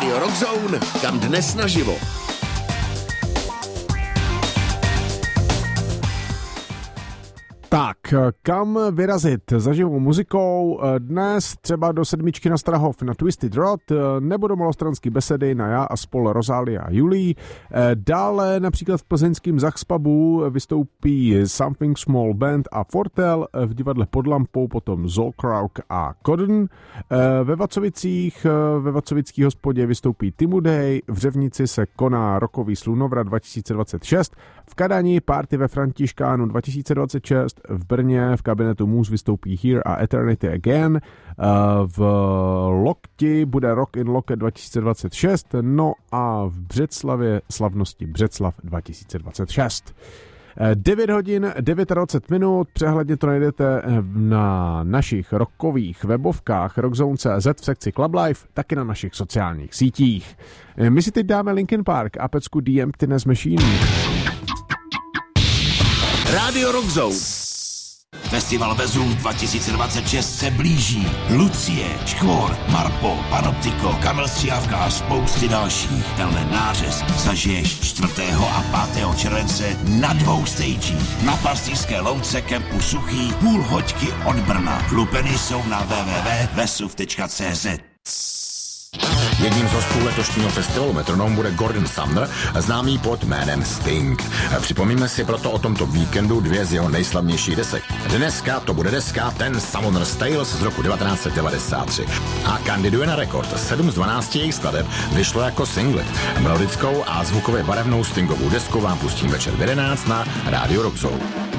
Rádio Rock Zone, kam dnes naživo. Tak, kam vyrazit za živou muzikou? Dnes třeba do sedmičky na Strahov na Twisted Rod, nebo do malostranský besedy na Já a spol Rozália a Julii. Dále například v plzeňském Zachspubu vystoupí Something Small Band a Fortel, v divadle Pod lampou potom Zolkrauk a Codden. Ve Vacovický hospodě vystoupí Timudej, v Řevnici se koná rokový Slunovrat 2026, v Kadani party ve Františkánu 2026, v Brně v kabinetu Můz vystoupí Here a Eternity Again, v Lokti bude Rock in Loket 2026, no a v Břeclavě slavnosti Břeclav 2026. 9 hodin, 29 minut, přehledně to najdete na našich rockových webovkách rockzone.cz v sekci Club Life, taky na našich sociálních sítích. My si teď dáme Linkin Park a pecku The Emptiness Machine. Rádio Rock Zone. Festival Vezuv 2026 se blíží. Lucie, Škvor, Marpo, Panoptiko, Kamil Stříhavka a spousty dalších. Tenhle nářez zažiješ 4. a 5. července na 2 stagích. Na Pastýřské louce kempu Suchý, půl hoďky od Brna. Lupeny jsou na www.vesuv.cz. Jedním z hostů letošního festivalu Metronom bude Gordon Sumner, známý pod jménem Sting. Připomíme si proto o tomto víkendu 2 z jeho nejslavnějších desek. Dneska to bude deska Ten Summoner's Tales z roku 1993 a kandiduje na rekord. 7 z 12 jejich skladeb vyšlo jako singly. Melodickou a zvukově barevnou Stingovou desku vám pustím večer v 11 na Radio Rock Zone.